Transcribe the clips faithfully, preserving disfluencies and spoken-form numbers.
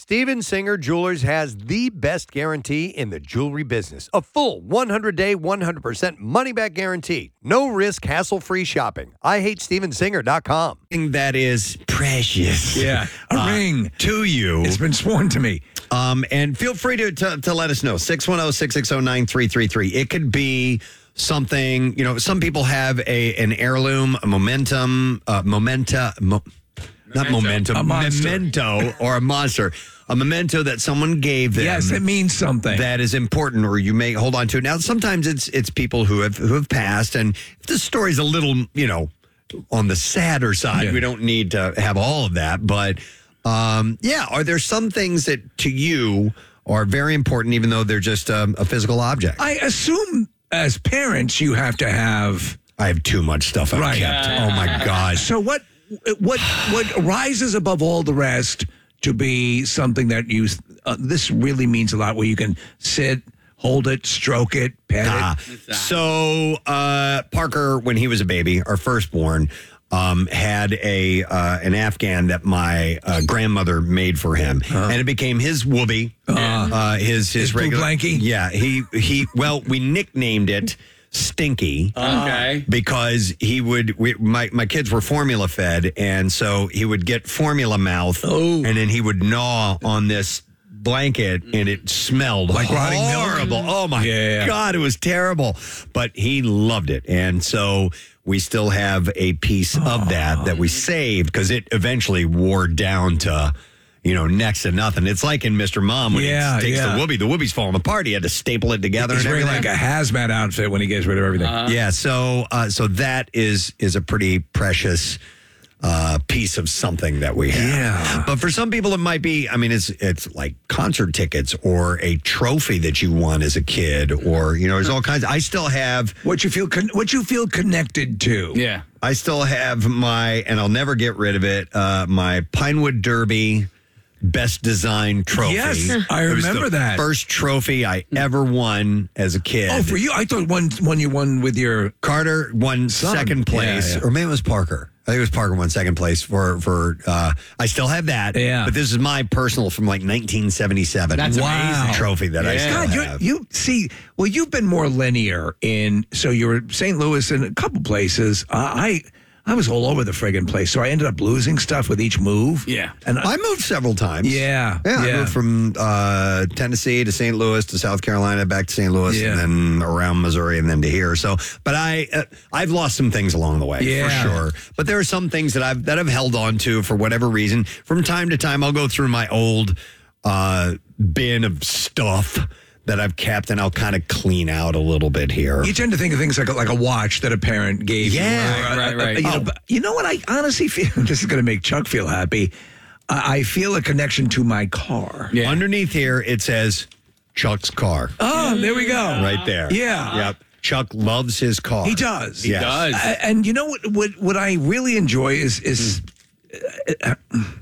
Steven Singer Jewelers has the best guarantee in the jewelry business. A full one hundred day, one hundred percent money-back guarantee. No risk, hassle-free shopping. I hate steven singer dot com. That is precious. Yeah, a uh, ring to you. It's been sworn to me. Um, and feel free to, to, to let us know. six one zero, six six zero, nine three three three. It could be something, you know, some people have a an heirloom, a momentum, uh, mementa, mo- not momentum, A monster. memento or a monster. A memento that someone gave them. Yes, it means something. That is important, or you may hold on to it. Now, sometimes it's it's people who have who have passed, and if the story's a little, you know, on the sadder side, Yeah. we don't need to have all of that. But um, yeah, are there some things that to you are very important, even though they're just um, a physical object? I assume as parents you have to have. I have too much stuff I've Right. kept. Oh my god! So what? What? What rises above all the rest to be something that you? Uh, this really means a lot. Where you can sit, hold it, stroke it, pet Ah, it. so uh, Parker, when he was a baby, our firstborn, um, had a uh, an Afghan that my uh, grandmother made for him, and it became his whoopee, uh, his his, His blue regular blankie? Yeah, he he. Well, we nicknamed it Stinky. Okay. Because he would, we, my my kids were formula fed, and so he would get formula mouth, Oh. and then he would gnaw on this blanket, and it smelled Like rotting milk? horrible. Oh my Yeah. god, it was terrible. But he loved it, and so we still have a piece of that that we saved because it eventually wore down to, you know, next to nothing. It's like in Mister Mom when Yeah, he takes yeah. the whoopee. The whoopie's falling apart. He had to staple it together. He's and wearing everything. like a hazmat outfit when he gets rid of everything. Yeah, so uh, so that is is a pretty precious uh, piece of something that we have. Yeah. But for some people, it might be. I mean, it's it's like concert tickets or a trophy that you won as a kid, or you know, there's all kinds. I still have. What you feel? Con- what you feel connected to? Yeah. I still have my, and I'll never get rid of it. Uh, my Pinewood Derby Best Design Trophy. Yes, I It was remember the that. first trophy I ever won as a kid. Oh, for you? I thought one one you won with your. Carter won Son. second place, Yeah, yeah. or maybe it was Parker. I think it was Parker won second place for for. Uh, I still have that. Yeah. But this is my personal from like nineteen seventy-seven. That's Wow. amazing. trophy that I Yeah. still God, you have. you see. Well, you've been more linear in. So you were Saint Louis and a couple places. Uh, I I was all over the friggin' place, so I ended up losing stuff with each move. Yeah. and I, I moved several times. yeah, Yeah, I yeah. moved from uh, Tennessee to Saint Louis to South Carolina, back to Saint Louis, Yeah. and then around Missouri, and then to here. So, but I, uh, I've lost some things along the way, Yeah. for sure. But there are some things that I've that I've held on to for whatever reason. From time to time, I'll go through my old uh, bin of stuff that I've kept, and I'll kind of clean out a little bit here. You tend to think of things like a, like a watch that a parent gave you. Yeah. or, Right, uh, right. You know, Oh. but you know what? I honestly feel this is going to make Chuck feel happy. I, I feel a connection to my car. Yeah. Underneath here, it says Chuck's car Oh, there we go. right there. Yeah. Yep. Chuck loves his car. He does. Yes. does. Uh, and you know what? What what I really enjoy is is uh,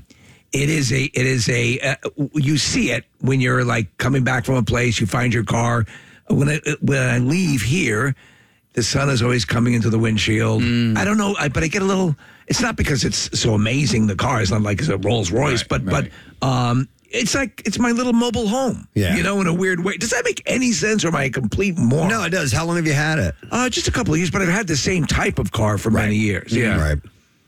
it is a it is a uh, you see it when you're like coming back from a place. You find your car. When I when I leave here, the sun is always coming into the windshield. I don't know, I, but I get a little. It's not because it's so amazing. The car is not like it's a Rolls Royce, Right, but right. but um. It's like it's my little mobile home, Yeah. you know, in a weird way. Does that make any sense, or am I a complete moron? No, it does. How long have you had it? Uh, just a couple of years, but I've had the same type of car for many years. Yeah. Right.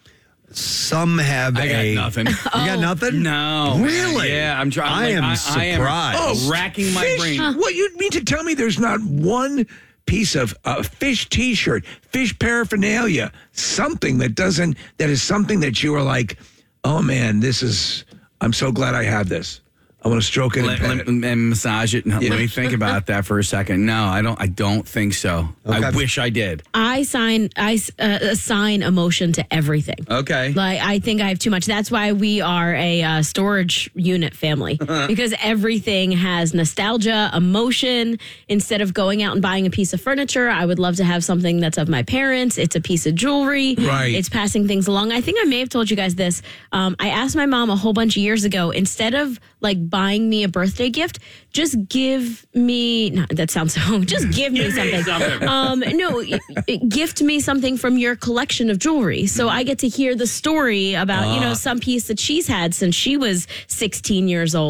Some have I got a. nothing. You got nothing? No. Really? Yeah, I'm trying. I am I, surprised. I am Oh, racking my fish? brain. What, you mean to tell me there's not one piece of uh, fish T-shirt, fish paraphernalia, something that doesn't, that is something that you are like, oh man, this is, I'm so glad I have this. I want to stroke it and Let, pet let- it. and massage it. And Yeah. Let me think about that for a second. No, I don't. I don't think so. I Okay. wish I did. I sign I uh, assign emotion to everything. Okay. Like I think I have too much. That's why we are a uh, storage unit family because everything has nostalgia, emotion. Instead of going out and buying a piece of furniture, I would love to have something that's of my parents. It's a piece of jewelry. Right. It's passing things along. I think I may have told you guys this. Um, I asked my mom a whole bunch of years ago, instead of like buying me a birthday gift, just give me. No, that sounds so. Just give me something. Um, no, y- y- gift me something from your collection of jewelry, so I get to hear the story about you know some piece that she's had since she was sixteen years old.